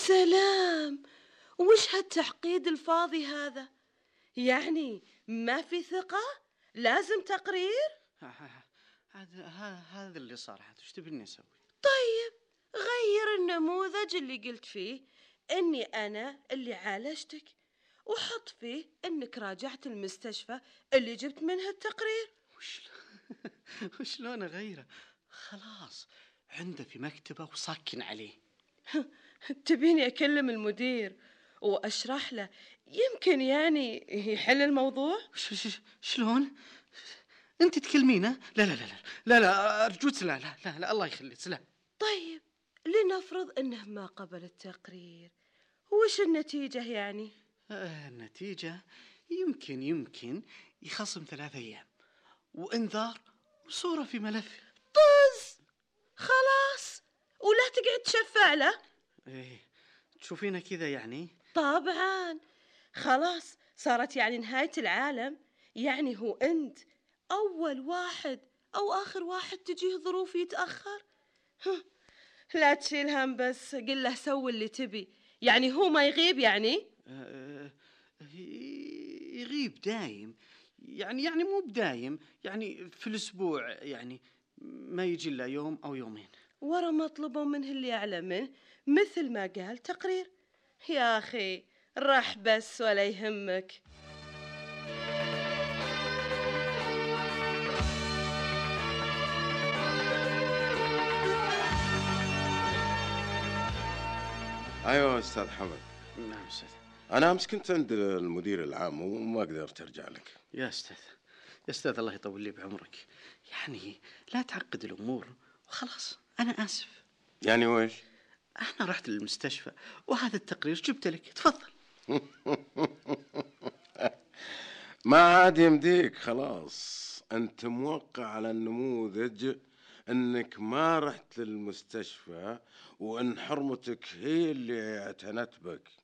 سلام! وش هالتعقيد الفاضي هذا؟ يعني ما في ثقة؟ لازم تقرير؟ هذا اللي صار. عاد وش تبيني اسوي؟ طيب غير النموذج اللي قلت فيه اني انا اللي عالجتك، وحط فيه انك راجعت المستشفى اللي جبت منها التقرير. وش وشلون اغيره؟ خلاص عنده في مكتبه وصاكن عليه. تبيني اكلم المدير واشرح له؟ يمكن يعني يحل الموضوع. شلون؟ انت تكلمينه؟ لا لا لا لا لا لا ارجوك، لا لا لا, لا الله يخليك، لا. طيب لنفرض انه ما قبل التقرير، وش النتيجة يعني؟ النتيجة يمكن يخصم 3 أيام وإنذار وصورة في ملف. طز! خلاص، ولا تقعد تشفع له. إيه تشوفينه كذا يعني؟ طبعا خلاص، صارت يعني نهاية العالم. يعني هو أنت أول واحد أو آخر واحد تجيه ظروف يتأخر؟ لا تشيل هم، بس قل له سوي اللي تبي. يعني هو ما يغيب يعني؟ يغيب دايم، يعني مو بدايم، يعني في الأسبوع يعني ما يجي إلا يوم أو يومين. ورا ما طلبوا منه اللي يعلم منه، مثل ما قال تقرير. يا أخي راح بس ولا يهمك. ايوه استاذ حمد. نعم أستاذ. انا امس كنت عند المدير العام وما قدرت ارجع لك. يا أستاذ الله يطول لي بعمرك، يعني لا تعقد الأمور وخلاص. أنا آسف. يعني وش؟ أنا رحت للمستشفى وهذا التقرير جبت لك، تفضل. ما عاد يمديك، خلاص انت موقع على النموذج انك ما رحت للمستشفى وان حرمتك هي اللي اعتنت بك.